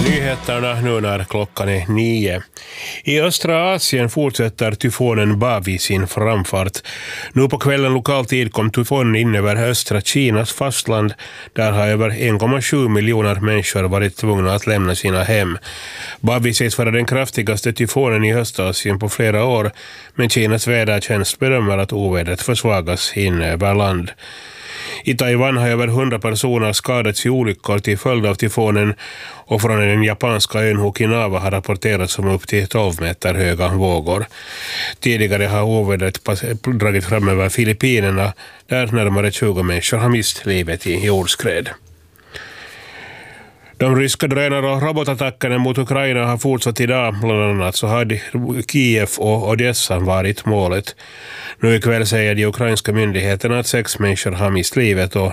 Nyheterna nu när klockan är 9. I östra Asien fortsätter tyfonen Bavi sin framfart. Nu på kvällen lokal tid kom tyfonen in över östra Kinas fastland. Där har över 1,7 miljoner människor varit tvungna att lämna sina hem. Bavi sägs vara den kraftigaste tyfonen i Östasien på flera år, men Kinas vädertjänst bedömer att ovädret försvagas in över land. I Taiwan har över 100 personer skadats i olyckor till följd av tyfonen, och från den japanska ön Okinawa har rapporterats om upp till 12 meter höga vågor. Tidigare har ovädret dragit fram över Filippinerna, där närmare 20 människor har mist livet i jordskred. De ryska drönare- och robotattackerna mot Ukraina har fortsatt idag. Bland annat så har Kiev och Odessa varit målet. Nu ikväll säger de ukrainska myndigheterna att 6 människor har mist livet och